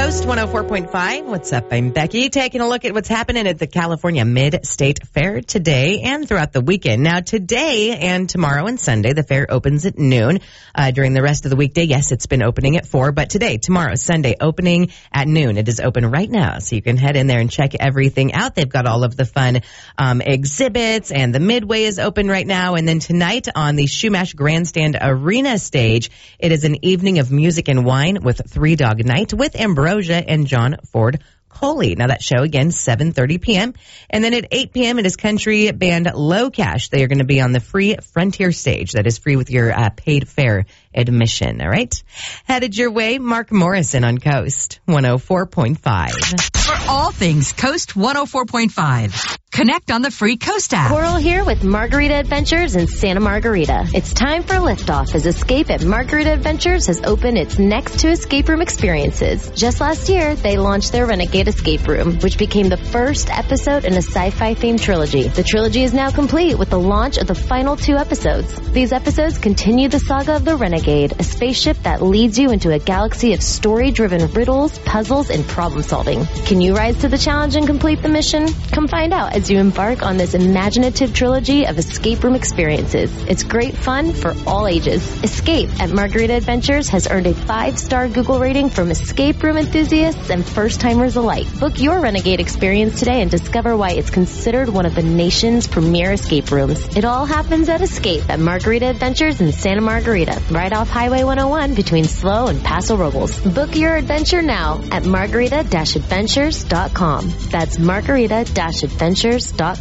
Coast 104.5. What's up? I'm Becky. Taking a look at what's happening at the California Mid-State Fair today and throughout the weekend. Now, today and tomorrow and Sunday, the fair opens at noon. During the rest of the weekday, yes, it's been opening at 4, but today, tomorrow, Sunday, opening at noon. It is open right now, so you can head in there and check everything out. They've got all of the fun exhibits, and the Midway is open right now. And then tonight on the Shumash Grandstand Arena stage, it is an evening of music and wine with Three Dog Night with Ambrosia and John Ford Coley. Now that show again, 7:30 p.m. And then at 8 p.m. it is country band Low Cash. They are going to be on the free Frontier stage. That is free with your paid fare admission. All right. Headed your way, Mark Morrison on Coast 104.5. For all things Coast 104.5. Connect on the free Coast app. Coral here with Margarita Adventures in Santa Margarita. It's time for liftoff as Escape at Margarita Adventures has opened its next 2 escape room experiences. Just last year, they launched their Renegade Escape Room, which became the first episode in a sci-fi themed trilogy. The trilogy is now complete with the launch of the final 2 episodes. These episodes continue the saga of the Renegade, a spaceship that leads you into a galaxy of story-driven riddles, puzzles, and problem solving. Can you rise to the challenge and complete the mission? Come find out as you embark on this imaginative trilogy of escape room experiences. It's great fun for all ages. Escape at Margarita Adventures has earned a 5-star Google rating from escape room enthusiasts and first-timers alike. Book your Renegade experience today and discover why it's considered one of the nation's premier escape rooms. It all happens at Escape at Margarita Adventures in Santa Margarita, right off Highway 101 between SLO and Paso Robles. Book your adventure now at margarita-adventures.com. That's margarita-adventures.com.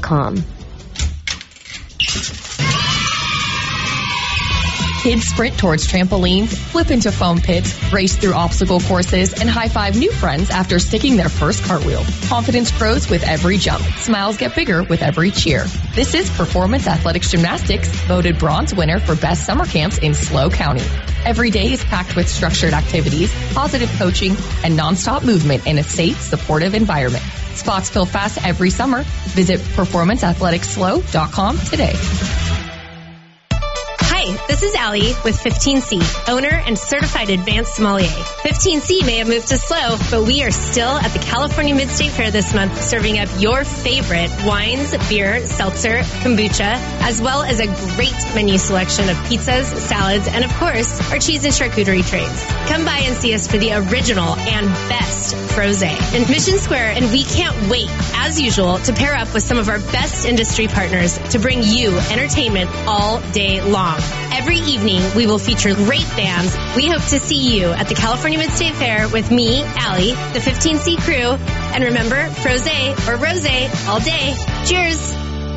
Kids sprint towards trampolines, flip into foam pits, race through obstacle courses, and high-five new friends after sticking their first cartwheel. Confidence grows with every jump. Smiles get bigger with every cheer. This is Performance Athletics Gymnastics, voted bronze winner for best summer camps in SLO County. Every day is packed with structured activities, positive coaching, and nonstop movement in a safe, supportive environment. Spots fill fast every summer. Visit performanceathleticslo.com today. Hi, this is Allie with 15C, owner and certified advanced sommelier. 15C may have moved to SLO, but we are still at the California Mid-State Fair this month serving up your favorite wines, beer, seltzer, kombucha, as well as a great menu selection of pizzas, salads, and of course, our cheese and charcuterie trays. Come by and see us for the original and best Frosé in Mission Square, and we can't wait, as usual, to pair up with some of our best industry partners to bring you entertainment all day long. Every evening, we will feature great bands. We hope to see you at the California Mid-State Fair with me, Allie, the 15C crew. And remember, Frosé or Rosé all day. Cheers!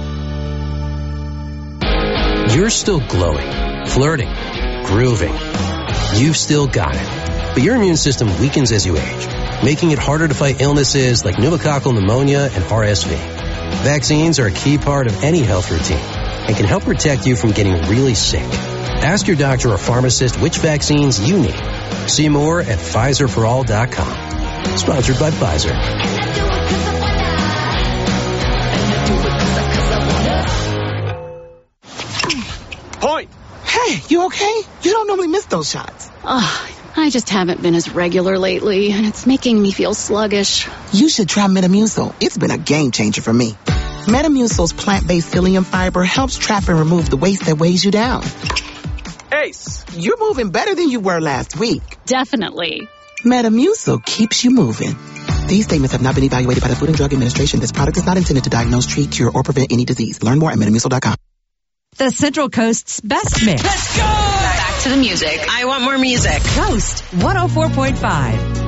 You're still glowing, flirting, grooving. You've still got it. But your immune system weakens as you age, making it harder to fight illnesses like pneumococcal pneumonia and RSV. Vaccines are a key part of any health routine and can help protect you from getting really sick. Ask your doctor or pharmacist which vaccines you need. See more at PfizerForAll.com. Sponsored by Pfizer. Point! Hey, you okay? You don't normally miss those shots. I just haven't been as regular lately, and it's making me feel sluggish. You should try Metamucil. It's been a game changer for me. Metamucil's plant-based psyllium fiber helps trap and remove the waste that weighs you down. Ace, you're moving better than you were last week. Definitely. Metamucil keeps you moving. These statements have not been evaluated by the Food and Drug Administration. This product is not intended to diagnose, treat, cure, or prevent any disease. Learn more at Metamucil.com. The Central Coast's best mix. Let's go! Back to the music. I want more music. Coast 104.5.